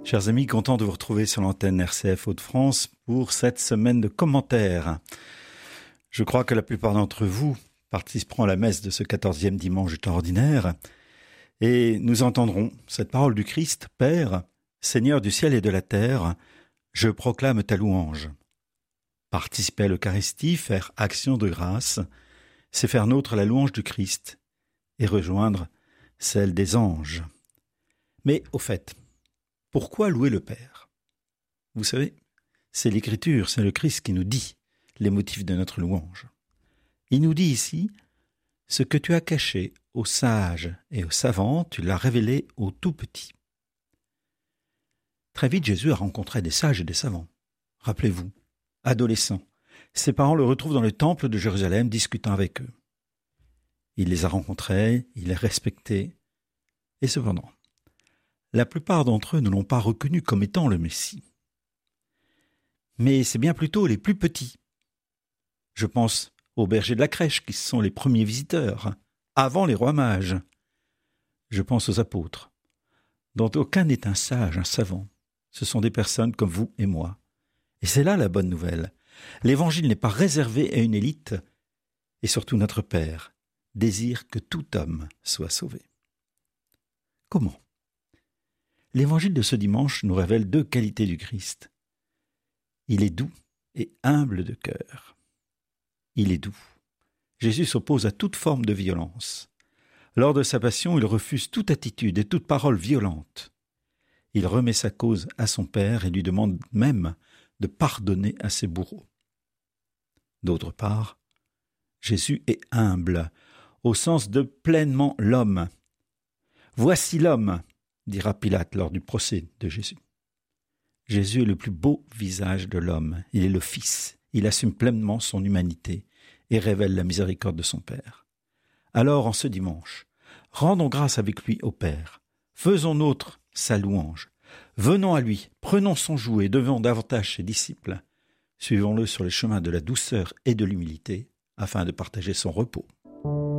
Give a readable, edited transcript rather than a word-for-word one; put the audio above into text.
Chers amis, content de vous retrouver sur l'antenne RCF Hauts-de-France pour cette semaine de commentaires. Je crois que la plupart d'entre vous participeront à la messe de ce 14e dimanche du temps ordinaire et nous entendrons cette parole du Christ. « Père, Seigneur du ciel et de la terre, je proclame ta louange. » Participer à l'Eucharistie, faire action de grâce, c'est faire nôtre la louange du Christ et rejoindre celle des anges. Mais au fait, pourquoi louer le Père ? Vous savez, c'est l'Écriture, c'est le Christ qui nous dit les motifs de notre louange. Il nous dit ici, « Ce que tu as caché aux sages et aux savants, tu l'as révélé aux tout petits. » Très vite, Jésus a rencontré des sages et des savants. Rappelez-vous, adolescent, ses parents le retrouvent dans le temple de Jérusalem discutant avec eux. Il les a rencontrés, il les respectait, et cependant, la plupart d'entre eux ne l'ont pas reconnu comme étant le Messie. Mais c'est bien plutôt les plus petits. Je pense aux bergers de la crèche qui sont les premiers visiteurs, avant les rois mages. Je pense aux apôtres, dont aucun n'est un sage, un savant. Ce sont des personnes comme vous et moi. Et c'est là la bonne nouvelle. L'Évangile n'est pas réservé à une élite, et surtout notre Père désire que tout homme soit sauvé. Comment ? L'Évangile de ce dimanche nous révèle deux qualités du Christ. Il est doux et humble de cœur. Il est doux. Jésus s'oppose à toute forme de violence. Lors de sa passion, il refuse toute attitude et toute parole violente. Il remet sa cause à son Père et lui demande même de pardonner à ses bourreaux. D'autre part, Jésus est humble, au sens de pleinement l'homme. « Voici l'homme !» dira Pilate lors du procès de Jésus. Jésus est le plus beau visage de l'homme. Il est le Fils. Il assume pleinement son humanité et révèle la miséricorde de son Père. Alors, en ce dimanche, rendons grâce avec lui au Père. Faisons nôtre sa louange. Venons à lui, prenons son joug et devenons davantage ses disciples. Suivons-le sur les chemins de la douceur et de l'humilité afin de partager son repos.